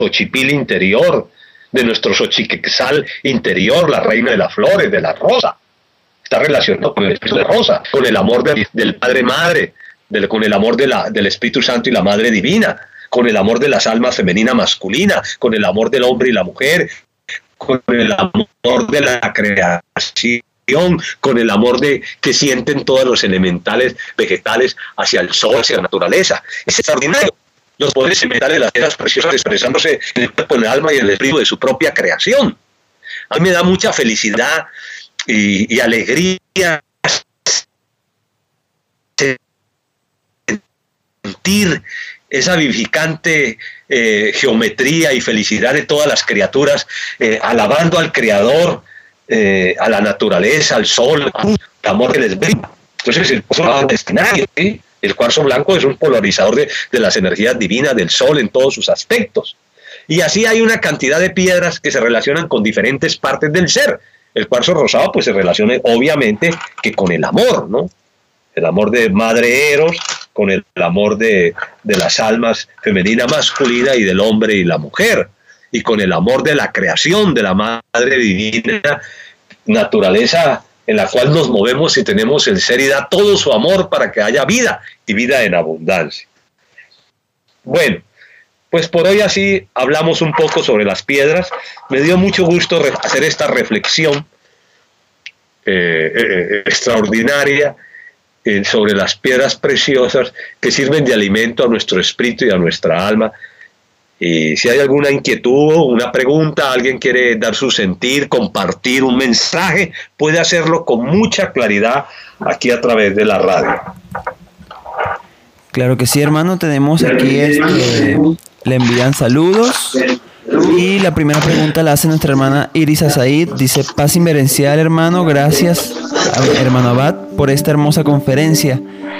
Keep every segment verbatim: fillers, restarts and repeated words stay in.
Xochipil interior, de nuestro Xochiquexal interior, la reina de las flores, de la rosa. Está relacionado con el espíritu de rosa, con el amor de, del Padre Madre, del, con el amor de la, del Espíritu Santo y la Madre Divina, con el amor de las almas femenina masculina, con el amor del hombre y la mujer, con el amor de la creación, con el amor de que sienten todos los elementales vegetales hacia el sol, hacia la naturaleza. Es extraordinario. Los poderes elementales de las piedras preciosas expresándose en el cuerpo, en el alma y en el espíritu de su propia creación. A mí me da mucha felicidad y, y alegría sentir esa vivificante eh, geometría y felicidad de todas las criaturas, eh, alabando al Creador, eh, a la naturaleza, al sol, el amor que les brinda. Entonces el cuarzo destinario, ¿sí? El cuarzo blanco es un polarizador de, de las energías divinas del sol en todos sus aspectos. Y así hay una cantidad de piedras que se relacionan con diferentes partes del ser. El cuarzo rosado pues se relaciona obviamente que con el amor, ¿no? El amor de Madre Eros, con el amor de, de las almas femenina, masculina y del hombre y la mujer, y con el amor de la creación, de la Madre Divina, naturaleza en la cual nos movemos y tenemos el ser y da todo su amor para que haya vida y vida en abundancia. Bueno, pues por hoy así hablamos un poco sobre las piedras. Me dio mucho gusto hacer esta reflexión eh, eh, extraordinaria eh, sobre las piedras preciosas que sirven de alimento a nuestro espíritu y a nuestra alma. Y si hay alguna inquietud, una pregunta, alguien quiere dar su sentir, compartir un mensaje, puede hacerlo con mucha claridad aquí a través de la radio. Claro que sí, hermano. Tenemos aquí, este, le envían saludos. Y la primera pregunta la hace nuestra hermana Iris Azaid. Dice: paz inverencial, hermano. Gracias, hermano Abad, por esta hermosa conferencia.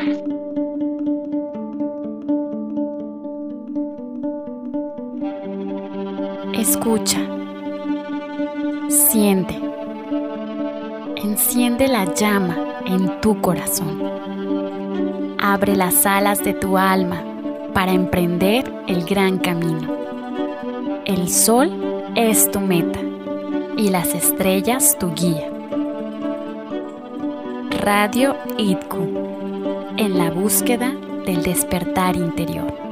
Escucha, siente, enciende la llama en tu corazón. Abre las alas de tu alma para emprender el gran camino. El sol es tu meta y las estrellas tu guía. Radio I D C U, en la búsqueda del despertar interior.